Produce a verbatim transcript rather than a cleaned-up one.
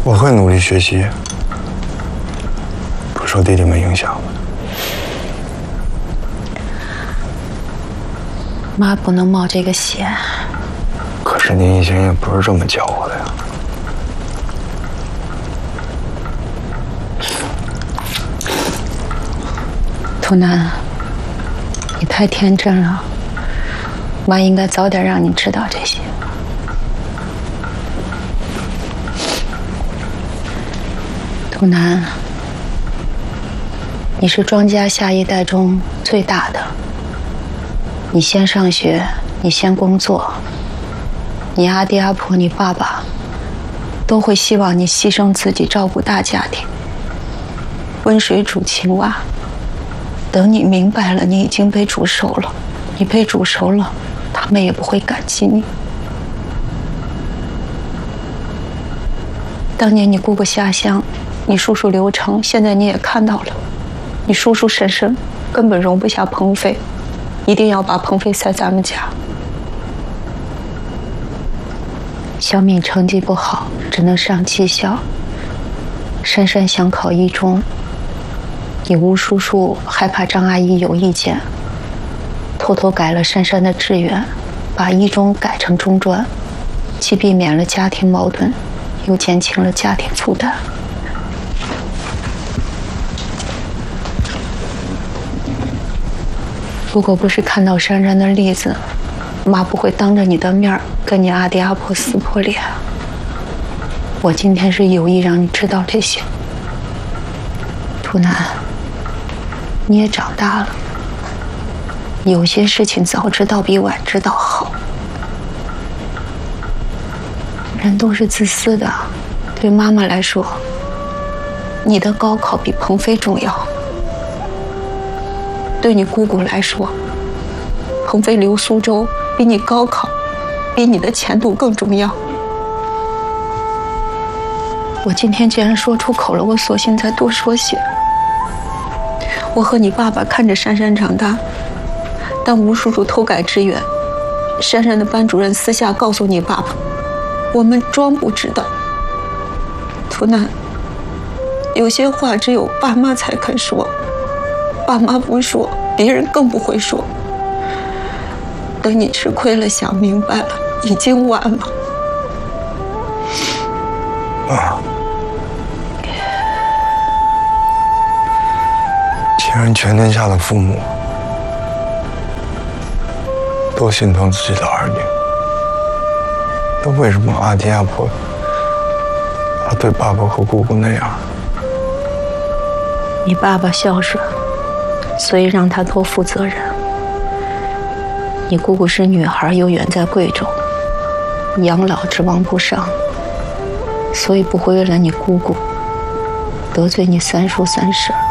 我会努力学习，不受弟弟们影响的。 妈不能冒这个险。 可是您以前也不是这么教我的呀。 图南，你太天真了，妈应该早点让你知道这些。图南，你是庄家下一代中最大的，你先上学，你先工作，你阿爹阿婆你爸爸都会希望你牺牲自己照顾大家庭，温水煮青蛙。等你明白了，你已经被煮熟了，你被煮熟了，他们也不会感激你。当年你姑姑下乡，你叔叔刘成，现在你也看到了，你叔叔婶婶根本容不下鹏飞，一定要把鹏飞塞咱们家。小敏成绩不好，只能上技校。珊珊想考一中，你吴叔叔害怕张阿姨有意见，偷偷改了珊珊的志愿，把一中改成中专，既避免了家庭矛盾，又减轻了家庭负担。如果不是看到珊珊的例子，妈不会当着你的面跟你阿爹阿婆撕破脸。我今天是有意让你知道这些。图南，你也长大了，有些事情早知道比晚知道好。人都是自私的，对妈妈来说，你的高考比鹏飞重要。对你姑姑来说，鹏飞留苏州比你高考，比你的前途更重要。我今天既然说出口了，我索性再多说些。我和你爸爸看着珊珊长大，当吴叔叔偷改志愿，珊珊的班主任私下告诉你爸爸，我们装不知道。图南，有些话只有爸妈才肯说，爸妈不说，别人更不会说。等你吃亏了，想明白了，已经晚了。 妈，既然全天下的父母都心疼自己的儿女，那为什么阿爹阿婆要对爸爸和姑姑那样？ 你爸爸孝顺，所以让他多负责任。你姑姑是女孩，又远在贵州，养老指望不上，所以不会为了你姑姑得罪你三叔三婶。